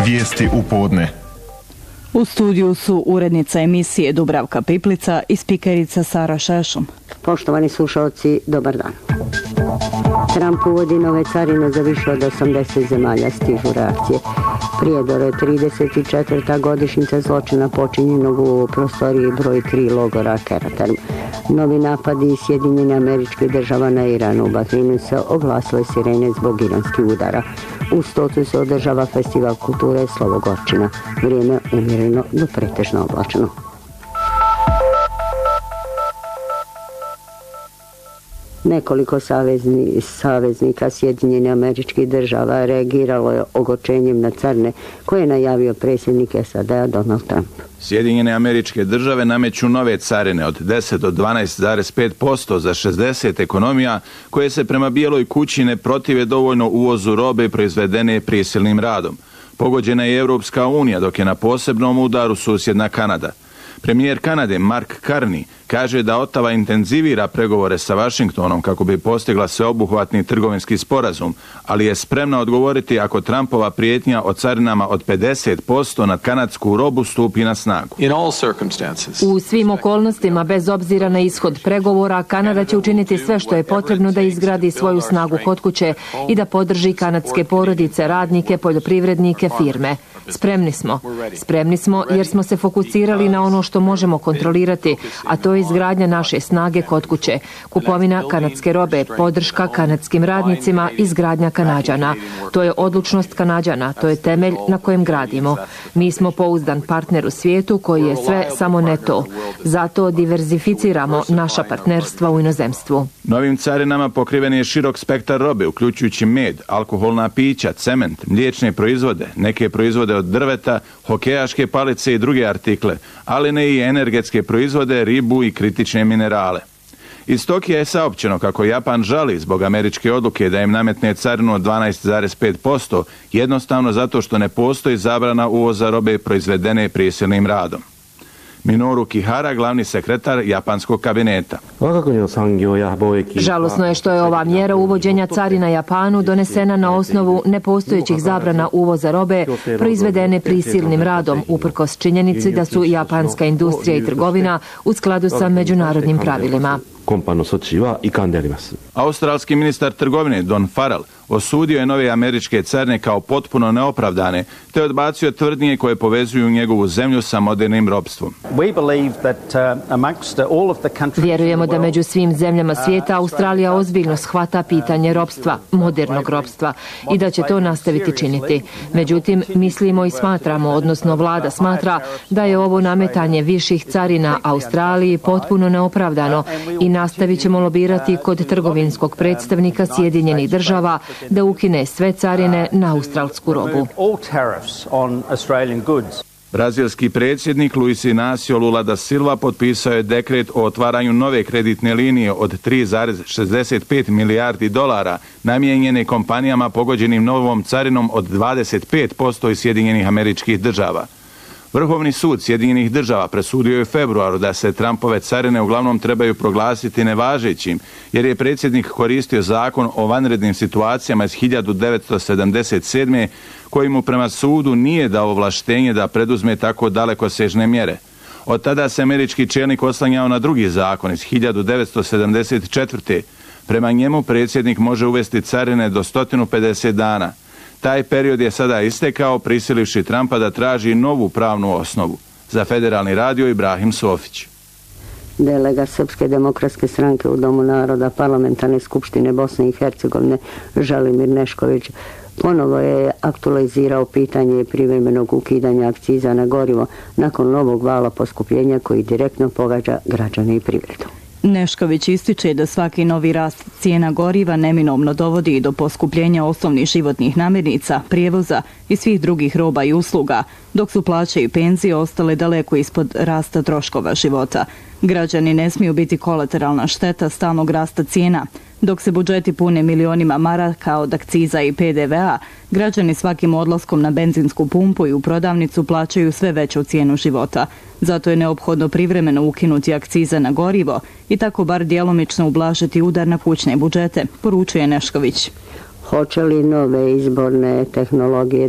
Vijesti u podne. U studiju su urednica emisije Dubravka Piplica i spikerica Sara Šešum. Poštovani slušalci, dobar dan. Trump uvodi nove carine za više od 80 zemalja, stižu reakcije. Prijedor je 34. godišnjica zločina počinjenog u prostoriji broj 3 logora Keraterm. Novi napadi Sjedinjenih Američkih Država na Iran. U Bahreinu se oglasile sirene zbog iranskih udara. U Stocu se održava festival kulture Slovo Gorčina. Vrijeme umjereno do pretežno oblačno. Nekoliko saveznika Sjedinjenih Američkih Država reagiralo je ogorčenjem na carine koje je najavio predsjednik SAD-a Donald Trump. Sjedinjene Američke Države nameću nove carine od 10 do 12,5% za 60 ekonomija koje se prema Bijeloj kući ne protive dovoljno uvozu robe proizvedene prisilnim radom. Pogođena je Europska unija, dok je na posebnom udaru susjedna Kanada. Premijer Kanade Mark Carney kaže da Ottawa intenzivira pregovore sa Washingtonom kako bi postigla sveobuhvatni trgovinski sporazum, ali je spremna odgovoriti ako Trumpova prijetnja o carinama od 50% na kanadsku robu stupi na snagu. U svim okolnostima, bez obzira na ishod pregovora, Kanada će učiniti sve što je potrebno da izgradi svoju snagu kod kuće i da podrži kanadske porodice, radnike, poljoprivrednike, firme. Spremni smo jer smo se fokusirali na ono što možemo kontrolirati, a to je izgradnja naše snage kod kuće, kupovina kanadske robe, podrška kanadskim radnicima, izgradnja Kanađana. To je odlučnost Kanađana, to je temelj na kojem gradimo. Mi smo pouzdan partner u svijetu koji je sve samo ne to. Zato diverzificiramo naša partnerstva u inozemstvu. Novim carinama pokriven je širok spektar robe, uključujući med, alkoholna pića, cement, mliječne proizvode, neke proizvode od drveta, hokejaške palice i druge artikle, ali ne i energetske proizvode, ribu i kritične minerale. Iz Tokija je saopćeno kako Japan žali zbog američke odluke da im nametne carinu od 12,5%, jednostavno zato što ne postoji zabrana uvoza robe proizvedene prisilnim radom. Minoru Kihara, glavni sekretar japanskog kabineta. Žalosno je što je ova mjera uvođenja carina Japanu donesena na osnovu nepostojećih zabrana uvoza robe proizvedene prisilnim radom, uprkos činjenici da su japanska industrija i trgovina u skladu sa međunarodnim pravilima. Australski ministar trgovine Don Farrell osudio je nove američke carine kao potpuno neopravdane, te odbacio tvrdnje koje povezuju njegovu zemlju sa modernim ropstvom. Vjerujemo da među svim zemljama svijeta Australija ozbiljno shvata pitanje ropstva, modernog ropstva, i da će to nastaviti činiti. Međutim, mislimo i smatramo, odnosno vlada smatra, da je ovo nametanje viših carina Australiji potpuno neopravdano i nastavit ćemo lobirati kod trgovinskog predstavnika Sjedinjenih Država da ukine sve carine na australsku robu. Brazilski predsjednik Luis Inácio Lula da Silva potpisao je dekret o otvaranju nove kreditne linije od 3,65 milijardi dolara namijenjene kompanijama pogođenim novom carinom od 25% iz Sjedinjenih Američkih Država. Vrhovni sud Sjedinjenih Država presudio je u februaru da se Trumpove carine uglavnom trebaju proglasiti nevažećim, jer je predsjednik koristio zakon o vanrednim situacijama iz 1977. koji mu prema sudu nije dao ovlaštenje da preduzme tako dalekosežne mjere. Od tada se američki čelnik oslanjao na drugi zakon iz 1974. Prema njemu predsjednik može uvesti carine do 150 dana. Taj period je sada istekao, prisilivši Trumpa da traži novu pravnu osnovu. Za Federalni radio Ibrahim Sofić. Delegat Srpske demokratske stranke u Domu naroda Parlamentarne skupštine Bosne i Hercegovine Želimir Nešković ponovo je aktualizirao pitanje privremenog ukidanja akciza na gorivo nakon novog vala poskupljenja koji direktno pogađa građane i privredu. Nešković ističe da svaki novi rast cijena goriva neminovno dovodi do poskupljenja osnovnih životnih namirnica, prijevoza i svih drugih roba i usluga, dok su plaće i penzije ostale daleko ispod rasta troškova života. Građani ne smiju biti kolateralna šteta stalnog rasta cijena. Dok se budžeti pune milionima maraka od akciza i PDV-a, građani svakim odlaskom na benzinsku pumpu i u prodavnicu plaćaju sve veću cijenu života. Zato je neophodno privremeno ukinuti akcize na gorivo i tako bar djelomično ublažiti udar na kućne budžete, poručuje Nešković. Hoće li nove izborne tehnologije